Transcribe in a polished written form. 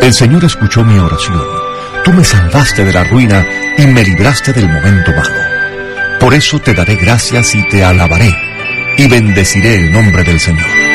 El Señor escuchó mi oración. Tú me salvaste de la ruina y me libraste del momento malo. Por eso te daré gracias y te alabaré, y bendeciré el nombre del Señor.